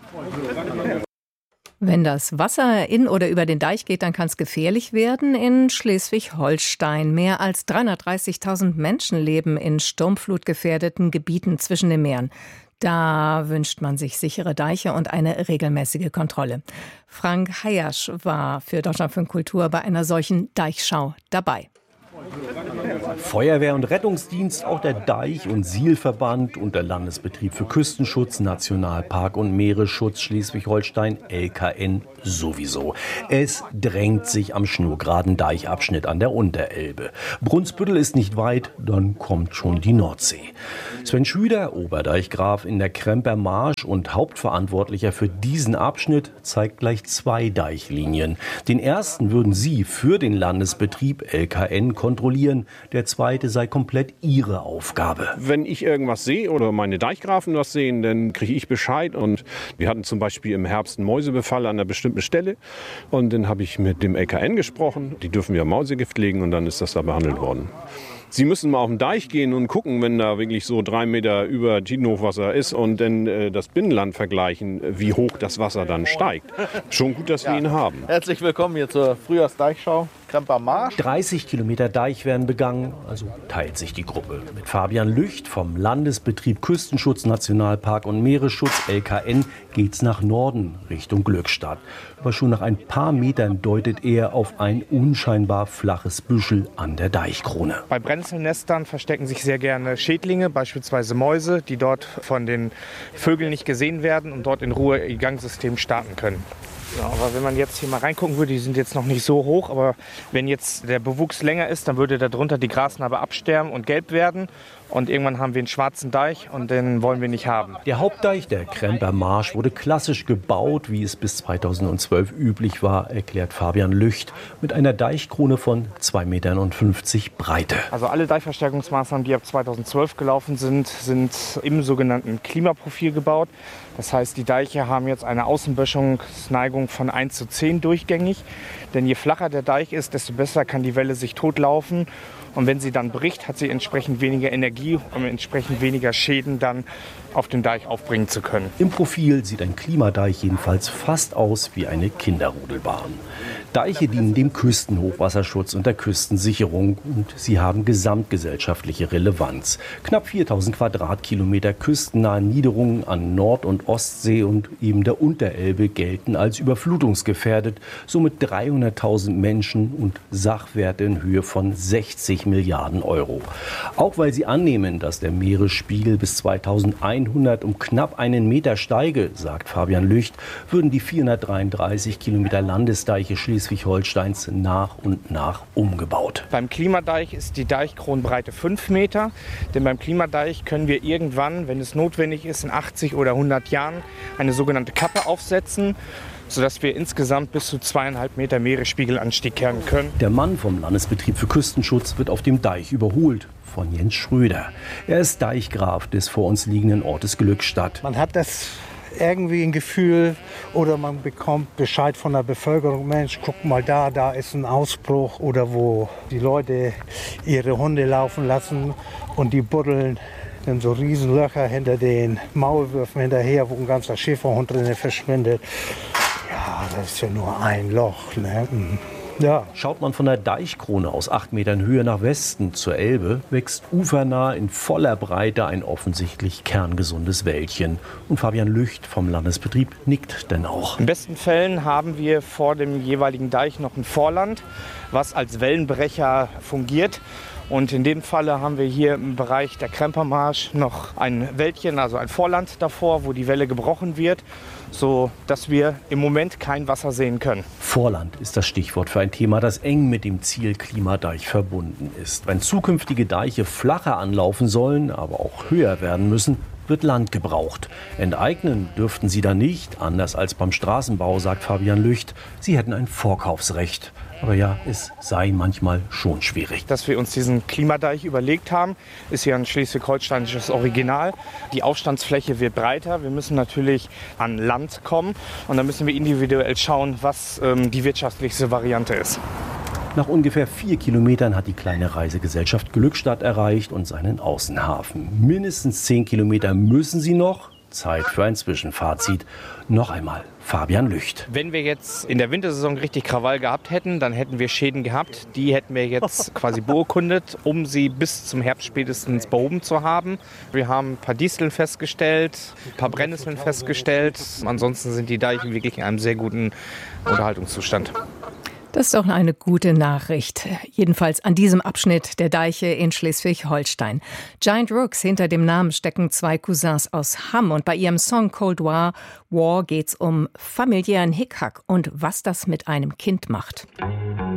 Wenn das Wasser in oder über den Deich geht, dann kann es gefährlich werden. In Schleswig-Holstein mehr als 330.000 Menschen leben in sturmflutgefährdeten Gebieten zwischen den Meeren. Da wünscht man sich sichere Deiche und eine regelmäßige Kontrolle. Frank Hayasch war für Deutschlandfunk Kultur bei einer solchen Deichschau dabei. Feuerwehr und Rettungsdienst, auch der Deich- und Sielverband und der Landesbetrieb für Küstenschutz, Nationalpark und Meeresschutz Schleswig-Holstein, LKN, sowieso. Es drängt sich am schnurgeraden Deichabschnitt an der Unterelbe. Brunsbüttel ist nicht weit, dann kommt schon die Nordsee. Sven Schüder, Oberdeichgraf in der Kremper Marsch und Hauptverantwortlicher für diesen Abschnitt, zeigt gleich 2 Deichlinien. Den ersten würden Sie für den Landesbetrieb LKN kontrollieren. Der zweite sei komplett Ihre Aufgabe. Wenn ich irgendwas sehe oder meine Deichgrafen was sehen, dann kriege ich Bescheid. Und wir hatten zum Beispiel im Herbst einen Mäusebefall an einer bestimmten Stelle. Und dann habe ich mit dem LKN gesprochen. Die dürfen ja Mausegift legen und dann ist das da behandelt worden. Sie müssen mal auf den Deich gehen und gucken, wenn da wirklich so 3 Meter über Tidenhochwasser ist und dann das Binnenland vergleichen, wie hoch das Wasser dann steigt. Schon gut, dass wir ihn haben. Herzlich willkommen hier zur Frühjahrsdeichschau. Kremper Marsch. 30 Kilometer Deich werden begangen, also teilt sich die Gruppe. Mit Fabian Lücht vom Landesbetrieb Küstenschutz, Nationalpark und Meeresschutz, LKN, geht's nach Norden, Richtung Glückstadt. Aber schon nach ein paar Metern deutet er auf ein unscheinbar flaches Büschel an der Deichkrone. Bei Brennnesselnestern verstecken sich sehr gerne Schädlinge, beispielsweise Mäuse, die dort von den Vögeln nicht gesehen werden und dort in Ruhe ihr Gangsystem starten können. Ja, aber wenn man jetzt hier mal reingucken würde, die sind jetzt noch nicht so hoch, aber wenn jetzt der Bewuchs länger ist, dann würde darunter die Grasnarbe absterben und gelb werden. Und irgendwann haben wir einen schwarzen Deich und den wollen wir nicht haben. Der Hauptdeich, der Kremper Marsch, wurde klassisch gebaut, wie es bis 2012 üblich war, erklärt Fabian Lücht, mit einer Deichkrone von 2,50 Metern Breite. Also alle Deichverstärkungsmaßnahmen, die ab 2012 gelaufen sind, sind im sogenannten Klimaprofil gebaut. Das heißt, die Deiche haben jetzt eine Außenböschungsneigung von 1:10 durchgängig. Denn je flacher der Deich ist, desto besser kann die Welle sich totlaufen. Und wenn sie dann bricht, hat sie entsprechend weniger Energie, um entsprechend weniger Schäden dann auf dem Deich aufbringen zu können. Im Profil sieht ein Klimadeich jedenfalls fast aus wie eine Kinderrodelbahn. Deiche dienen dem Küstenhochwasserschutz und der Küstensicherung und sie haben gesamtgesellschaftliche Relevanz. Knapp 4.000 Quadratkilometer küstennahe Niederungen an Nord- und Ostsee und eben der Unterelbe gelten als überflutungsgefährdet. Somit 300.000 Menschen und Sachwerte in Höhe von 60 Milliarden Euro. Auch weil sie annehmen, dass der Meeresspiegel bis 2100 um knapp 1 Meter steige, sagt Fabian Lücht, würden die 433 Kilometer Landesdeiche Schleswig-Holsteins nach und nach umgebaut. Beim Klimadeich ist die Deichkronbreite 5 Meter. Denn beim Klimadeich können wir irgendwann, wenn es notwendig ist, in 80 oder 100 Jahren eine sogenannte Kappe aufsetzen, sodass wir insgesamt bis zu 2,5 Meter Meeresspiegelanstieg kehren können. Der Mann vom Landesbetrieb für Küstenschutz wird auf dem Deich überholt von Jens Schröder. Er ist Deichgraf des vor uns liegenden Ortes Glückstadt. Man hat das irgendwie ein Gefühl oder man bekommt Bescheid von der Bevölkerung, Mensch, guck mal da ist ein Ausbruch oder wo die Leute ihre Hunde laufen lassen und die buddeln dann so Riesenlöcher hinter den Maulwürfen hinterher, wo ein ganzer Schäferhund drin verschwindet. Ja, das ist ja nur ein Loch, ne? Ja. Schaut man von der Deichkrone aus 8 Metern Höhe nach Westen zur Elbe, wächst ufernah in voller Breite ein offensichtlich kerngesundes Wäldchen. Und Fabian Lücht vom Landesbetrieb nickt denn auch. In besten Fällen haben wir vor dem jeweiligen Deich noch ein Vorland, was als Wellenbrecher fungiert. Und in dem Falle haben wir hier im Bereich der Krempermarsch noch ein Wäldchen, also ein Vorland davor, wo die Welle gebrochen wird, so dass wir im Moment kein Wasser sehen können. Vorland ist das Stichwort für ein Thema, das eng mit dem Ziel Klimadeich verbunden ist. Wenn zukünftige Deiche flacher anlaufen sollen, aber auch höher werden müssen, wird Land gebraucht. Enteignen dürften sie da nicht, anders als beim Straßenbau, sagt Fabian Lücht. Sie hätten ein Vorkaufsrecht. Aber ja, es sei manchmal schon schwierig. Dass wir uns diesen Klimadeich überlegt haben, ist ja ein schleswig-holsteinisches Original. Die Aufstandsfläche wird breiter. Wir müssen natürlich an Land kommen. Und dann müssen wir individuell schauen, was die wirtschaftlichste Variante ist. Nach ungefähr 4 Kilometern hat die kleine Reisegesellschaft Glückstadt erreicht und seinen Außenhafen. Mindestens 10 Kilometer müssen sie noch. Zeit für ein Zwischenfazit. Noch einmal Fabian Lücht. Wenn wir jetzt in der Wintersaison richtig Krawall gehabt hätten, dann hätten wir Schäden gehabt. Die hätten wir jetzt quasi beurkundet, um sie bis zum Herbst spätestens behoben zu haben. Wir haben ein paar Disteln festgestellt, ein paar Brennnesseln festgestellt. Ansonsten sind die Deiche wirklich in einem sehr guten Unterhaltungszustand. Das ist doch eine gute Nachricht. Jedenfalls an diesem Abschnitt der Deiche in Schleswig-Holstein. Giant Rooks, hinter dem Namen stecken zwei Cousins aus Hamm. Und bei ihrem Song Cold War geht's um familiären Hickhack und was das mit einem Kind macht.